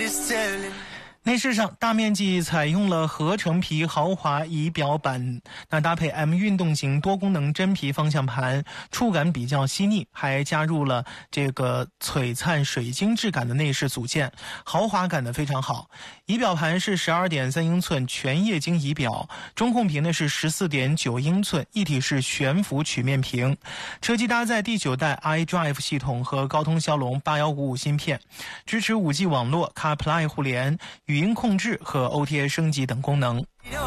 内饰上大面积采用了合成皮豪华仪表板，那搭配 M 运动型多功能真皮方向盘，触感比较细腻，还加入了这个璀璨水晶质感的内饰组件，豪华感的非常好。仪表盘是 12.3 英寸全液晶仪表，中控屏呢是 14.9 英寸一体式悬浮曲面屏。车机搭载第9代 iDrive 系统和高通骁龙8155芯片，支持 5G 网络、CarPlay 互联、语音控制和 OTA 升级等功能。